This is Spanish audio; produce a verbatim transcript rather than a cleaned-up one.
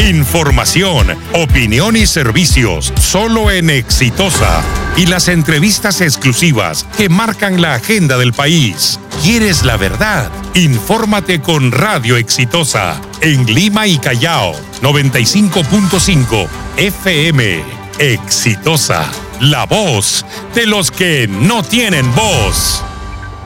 Información, opinión y servicios solo en Exitosa. Y las entrevistas exclusivas que marcan la agenda del país. ¿Quieres la verdad? Infórmate con Radio Exitosa en Lima y Callao, noventa y cinco punto cinco F M. Exitosa, la voz de los que no tienen voz.